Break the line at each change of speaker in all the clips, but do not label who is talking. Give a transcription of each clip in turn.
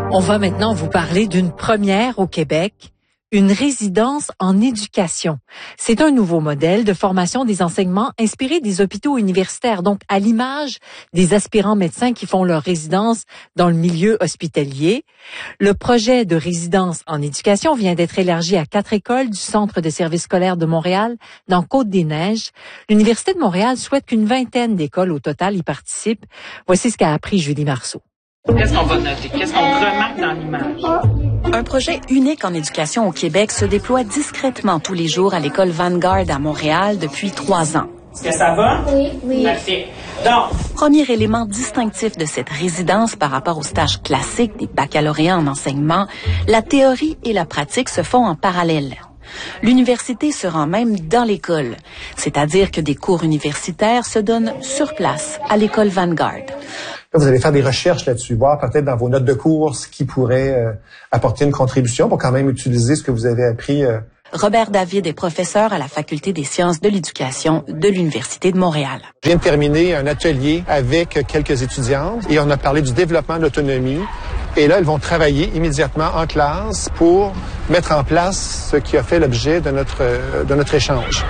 On va maintenant vous parler d'une première au Québec, une résidence en éducation. C'est un nouveau modèle de formation des enseignements inspiré des hôpitaux universitaires, donc à l'image des aspirants médecins qui font leur résidence dans le milieu hospitalier. Le projet de résidence en éducation vient d'être élargi à 4 écoles du Centre de services scolaires de Montréal, dans Côte-des-Neiges. L'Université de Montréal souhaite qu'une vingtaine d'écoles au total y participent. Voici ce qu'a appris Julie Marceau.
Qu'est-ce qu'on va noter? Qu'est-ce qu'on remarque dans l'image?
Un projet unique en éducation au Québec se déploie discrètement tous les jours à l'école Vanguard à Montréal depuis 3 ans.
Est-ce que ça va?
Oui.
Parfait. Donc,
Premier élément distinctif de cette résidence par rapport au stage classique des baccalauréats en enseignement, la théorie et la pratique se font en parallèle. L'université se rend même dans l'école, c'est-à-dire que des cours universitaires se donnent sur place à l'école Vanguard.
Là, vous allez faire des recherches là-dessus, voir peut-être dans vos notes de cours ce qui pourrait apporter une contribution pour quand même utiliser ce que vous avez appris.
Robert David est professeur à la Faculté des sciences de l'éducation de l'Université de Montréal.
Je viens de terminer un atelier avec quelques étudiantes et on a parlé du développement de l'autonomie. Et là, elles vont travailler immédiatement en classe pour mettre en place ce qui a fait l'objet de notre échange.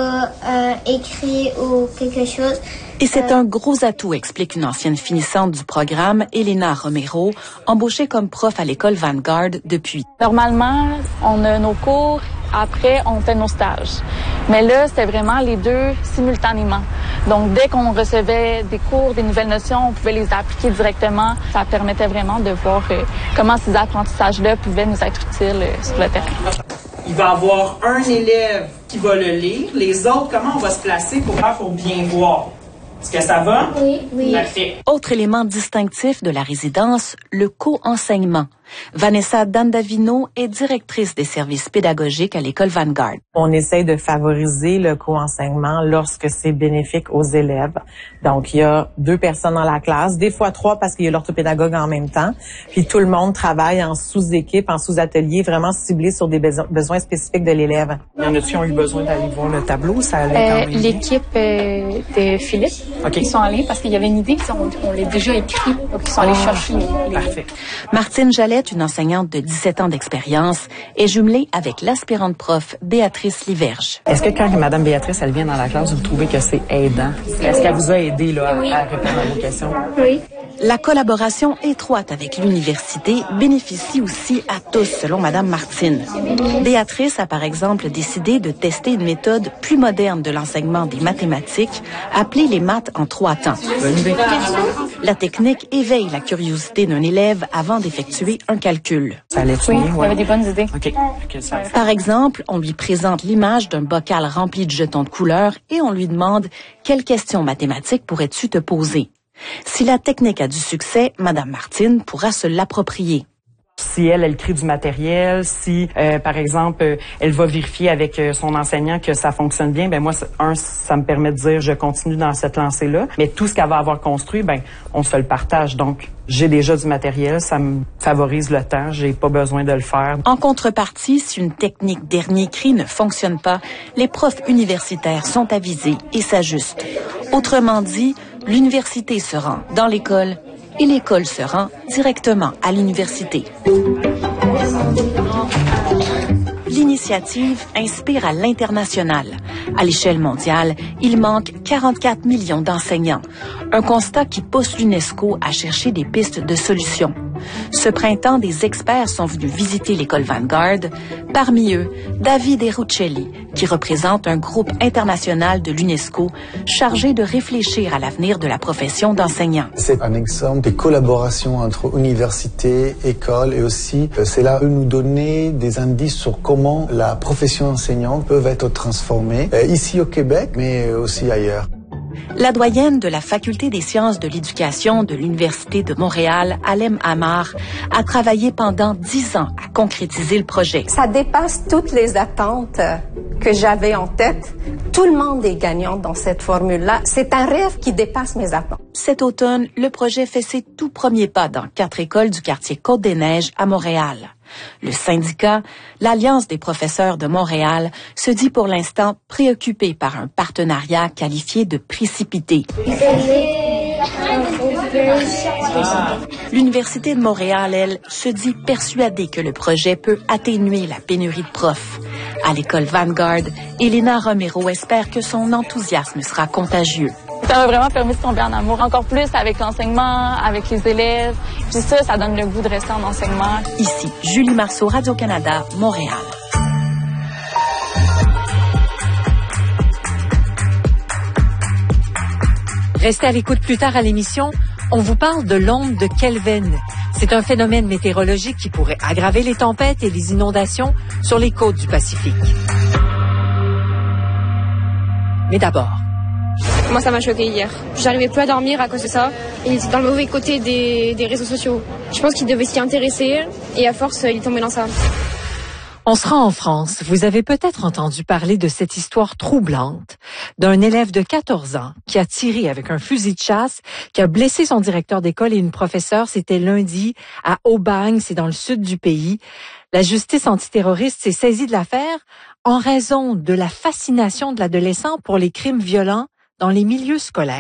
Écrit ou quelque chose.
Et c'est un gros atout, explique une ancienne finissante du programme, Elena Romero, embauchée comme prof à l'école Vanguard depuis.
Normalement, on a nos cours, après on fait nos stages. Mais là, c'était vraiment les deux simultanément. Donc, dès qu'on recevait des cours, des nouvelles notions, on pouvait les appliquer directement. Ça permettait vraiment de voir comment ces apprentissages-là pouvaient nous être utiles sur le terrain.
il va y avoir un élève qui va le lire. Les autres, comment on va se placer pour bien voir? Est-ce que ça va?
Oui.
Parfait.
Autre élément distinctif de la résidence, le co-enseignement. Vanessa Dandavino est directrice des services pédagogiques à l'école Vanguard.
On essaie de favoriser le co-enseignement lorsque c'est bénéfique aux élèves. Donc, il y a 2 personnes dans la classe, des fois 3 parce qu'il y a l'orthopédagogue en même temps. Puis tout le monde travaille en sous-équipe, en sous-atelier, vraiment ciblé sur des besoins spécifiques de l'élève.
Y en a qui ont eu besoin d'aller voir le tableau? Ça allait quand même bien?
L'équipe de Philippe, ils sont allés parce qu'il y avait une idée, on l'a déjà écrit, donc ils sont allés chercher.
Parfait.
Martine Jalette, une enseignante de 17 ans d'expérience, est jumelée avec l'aspirante prof Béatrice Liverge.
Est-ce que quand Mme Béatrice, elle vient dans la classe, vous trouvez que c'est aidant? Est-ce qu'elle vous a aidé là, à répondre à vos questions?
Oui.
La collaboration étroite avec l'université bénéficie aussi à tous, selon Mme Martine. Béatrice a par exemple décidé de tester une méthode plus moderne de l'enseignement des mathématiques, appelée les maths en 3 temps. La technique éveille la curiosité d'un élève avant d'effectuer un calcul.
Ça allait
Oui, il y avait des bonnes idées.
OK.
Par exemple, on lui présente l'image d'un bocal rempli de jetons de couleurs et on lui demande « Quelle question mathématique pourrais-tu te poser ?» Si la technique a du succès, Mme Martine pourra se l'approprier.
Si elle crée du matériel, si, par exemple, elle va vérifier avec son enseignant que ça fonctionne bien, ben moi, ça me permet de dire je continue dans cette lancée-là. Mais tout ce qu'elle va avoir construit, ben on se le partage. Donc, j'ai déjà du matériel, ça me favorise le temps, j'ai pas besoin de le faire.
En contrepartie, si une technique dernier cri ne fonctionne pas, les profs universitaires sont avisés et s'ajustent. Autrement dit, l'université se rend dans l'école et l'école se rend directement à l'université. L'initiative inspire à l'international. À l'échelle mondiale, il manque 44 millions d'enseignants. Un constat qui pousse l'UNESCO à chercher des pistes de solutions. Ce printemps, des experts sont venus visiter l'école Vanguard. Parmi eux, David Erucelli, qui représente un groupe international de l'UNESCO chargé de réfléchir à l'avenir de la profession d'enseignant.
C'est un exemple de collaboration entre universités, écoles et aussi cela peut nous donner des indices sur comment la profession enseignante peut être transformée ici au Québec, mais aussi ailleurs.
La doyenne de la Faculté des sciences de l'éducation de l'Université de Montréal, Alem Amar, a travaillé pendant 10 ans à concrétiser le projet.
Ça dépasse toutes les attentes que j'avais en tête. Tout le monde est gagnant dans cette formule-là. C'est un rêve qui dépasse mes attentes.
Cet automne, le projet fait ses tout premiers pas dans 4 écoles du quartier Côte-des-Neiges à Montréal. Le syndicat, l'Alliance des professeurs de Montréal, se dit pour l'instant préoccupé par un partenariat qualifié de précipité. L'Université de Montréal, elle, se dit persuadée que le projet peut atténuer la pénurie de profs. À l'école Vanguard, Elena Romero espère que son enthousiasme sera contagieux.
Ça m'a vraiment permis de tomber en amour encore plus avec l'enseignement, avec les élèves. Puis ça donne le goût de rester en enseignement.
Ici, Julie Marceau, Radio-Canada, Montréal.
Restez à l'écoute plus tard à l'émission. On vous parle de l'onde de Kelvin. C'est un phénomène météorologique qui pourrait aggraver les tempêtes et les inondations sur les côtes du Pacifique. Mais d'abord.
Moi, ça m'a choqué hier. J'arrivais plus à dormir à cause de ça. Il était dans le mauvais côté des réseaux sociaux. Je pense qu'il devait s'y intéresser et à force, il est tombé dans ça.
On se rend en France. Vous avez peut-être entendu parler de cette histoire troublante d'un élève de 14 ans qui a tiré avec un fusil de chasse, qui a blessé son directeur d'école et une professeure. C'était lundi à Aubagne, c'est dans le sud du pays. La justice antiterroriste s'est saisie de l'affaire en raison de la fascination de l'adolescent pour les crimes violents dans les milieux scolaires.